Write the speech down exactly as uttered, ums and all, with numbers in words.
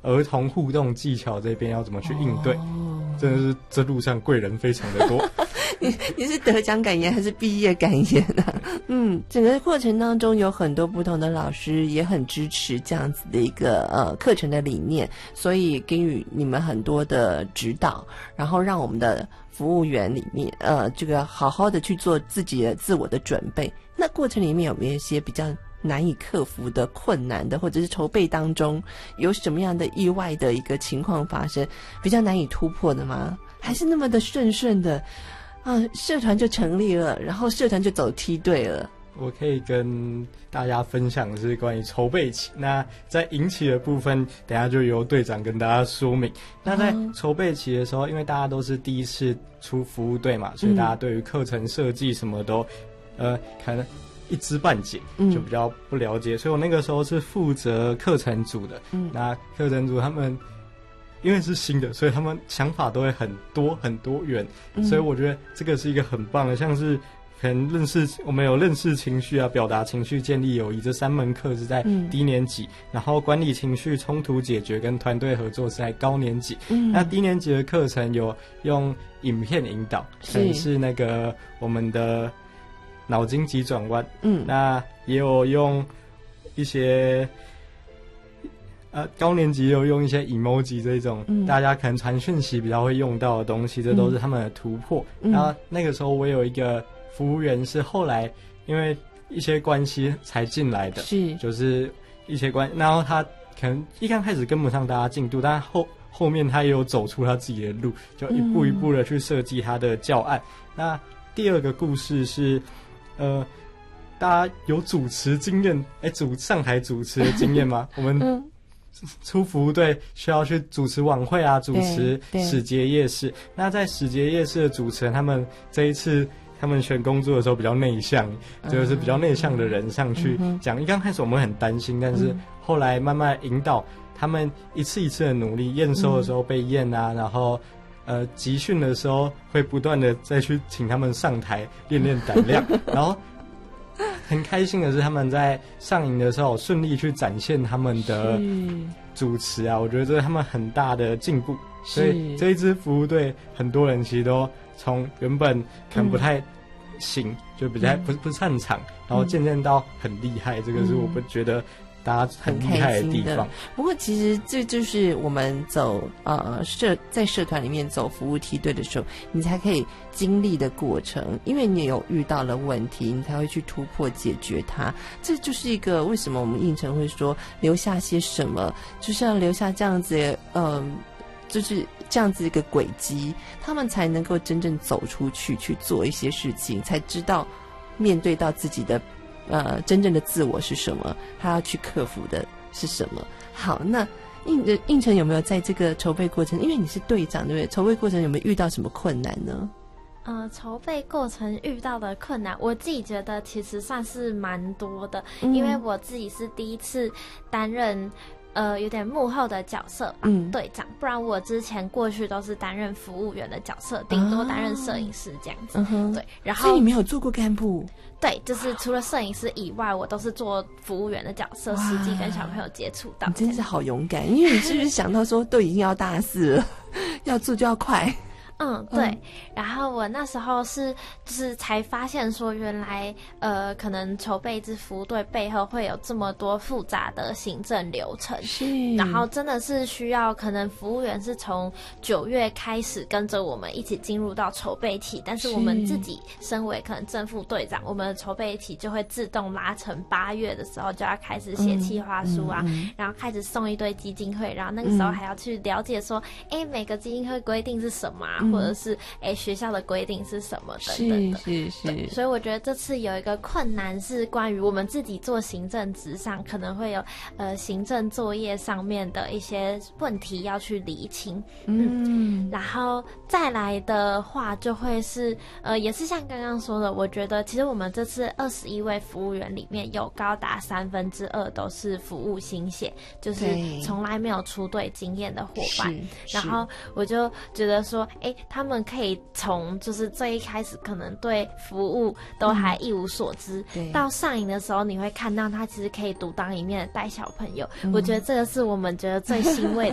儿童互动技巧这边要怎么去应对。哦，真的是这路上贵人非常的多。 你你是得奖感言还是毕业感言啊？嗯，整个过程当中有很多不同的老师也很支持这样子的一个呃课程的理念，所以给予你们很多的指导，然后让我们的服务员里面呃这个好好的去做自己的自我的准备。那过程里面有没有一些比较难以克服的困难的，或者是筹备当中有什么样的意外的一个情况发生，比较难以突破的吗？还是那么的顺顺的啊，社团就成立了，然后社团就走梯队了？ 我可以跟大家分享的是关于筹备期，那在营期的部分等一下就由队长跟大家说明。那在筹备期的时候，因为大家都是第一次出服务队嘛，所以大家对于课程设计什么都呃可能一知半解，就比较不了解，所以我那个时候是负责课程组的。嗯，那课程组他们因为是新的，所以他们想法都会很多很多元，嗯，所以我觉得这个是一个很棒的，像是可能认识我们有认识情绪啊、表达情绪、建立友谊这三门课是在低年级，嗯，然后管理情绪、冲突解决跟团队合作是在高年级。嗯，那低年级的课程有用影片引导，可能是那个我们的脑筋急转弯。嗯，那也有用一些。呃，高年级有用一些 emoji 这种，嗯，大家可能传讯息比较会用到的东西，这都是他们的突破。嗯，然后那个时候我有一个服务员是后来因为一些关系才进来的，是就是一些关，然后他可能一刚开始跟不上大家进度，但后后面他也有走出他自己的路，就一步一步的去设计他的教案。嗯，那第二个故事是，呃，大家有主持经验，哎，主上台主持的经验吗？我们。嗯，出服务队需要去主持晚会啊，主持史节夜市。那在史节夜市的主持人，他们这一次他们选工作的时候比较内向，嗯，就是比较内向的人上去讲。一刚开始我们很担心，但是后来慢慢引导他们一次一次的努力，验收的时候被验啊，然后呃集训的时候会不断的再去请他们上台练练胆量，然后。很开心的是，他们在上营的时候顺利去展现他们的主持啊，我觉得这是他们很大的进步。所以这一支服务队，很多人其实都从原本可能不太行，嗯，就比较不不擅长，然后渐渐到很厉害，嗯，这个是我不觉得。大家很厉害的地方。 不过其实这就是我们走呃社在社团里面走服务梯队的时候，你才可以经历的过程，因为你有遇到了问题，你才会去突破解决它。这就是一个为什么我们应承会说留下些什么，就是要留下这样子嗯、呃，就是这样子一个轨迹，他们才能够真正走出去去做一些事情，才知道面对到自己的呃，真正的自我是什么？他要去克服的是什么？好，那应应承有没有在这个筹备过程，因为你是队长，对不对？筹备过程有没有遇到什么困难呢？ 呃，筹备过程遇到的困难，我自己觉得其实算是蛮多的，嗯，因为我自己是第一次担任。呃，有点幕后的角色吧，嗯，队长，不然我之前过去都是担任服务员的角色，顶多担任摄影师这样子，嗯，对。然后， 所以你没有做过干部？ 对，就是除了摄影师以外，我都是做服务员的角色，实际跟小朋友接触到。 你真是好勇敢，因为你是不是想到说都已经要大四了，要做就要快？ 嗯，对。嗯，然后我那时候是就是才发现说，原来呃，可能筹备一支服务队背后会有这么多复杂的行政流程。是。然后真的是需要，可能服务员是从九月开始跟着我们一起进入到筹备期，但是我们自己身为可能正副队长，我们的筹备期就会自动拉成八月的时候就要开始写企划书啊，嗯嗯、然后开始送一堆基金会，然后那个时候还要去了解说，哎、嗯，每个基金会规定是什么啊？嗯，或者是诶学校的规定是什么等等的，是是是。所以我觉得这次有一个困难是关于我们自己做行政职上可能会有呃行政作业上面的一些问题要去厘清，嗯，嗯然后再来的话就会是呃也是像刚刚说的，我觉得其实我们这次二十一位服务员里面有高达三分之二都是服务新血，就是从来没有出队经验的伙伴，然后我就觉得说，哎，他们可以从就是最一开始可能对服务都还一无所知，嗯、到上营的时候，你会看到他其实可以独当一面的带小朋友。嗯、我觉得这个是我们觉得最欣慰的